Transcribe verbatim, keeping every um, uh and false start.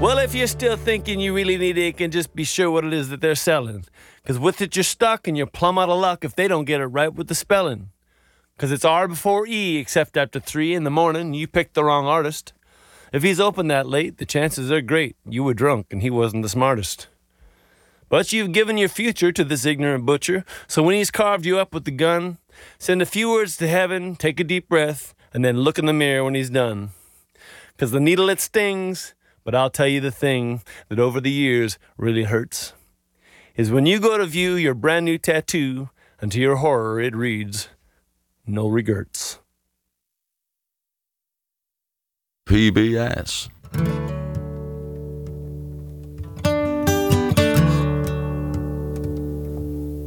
Well, if you're still thinking you really need it, you can just be sure what it is that they're selling. Because with it, you're stuck and you're plumb out of luck if they don't get it right with the spelling. Because it's R before E, except after three in the morning, you picked the wrong artist. If he's open that late, the chances are great you were drunk and he wasn't the smartest. But you've given your future to this ignorant butcher, so when he's carved you up with the gun, send a few words to heaven, take a deep breath, and then look in the mirror when he's done. Because the needle, it stings, but I'll tell you the thing that over the years really hurts, is when you go to view your brand new tattoo, and to your horror it reads, no regrets. P B S.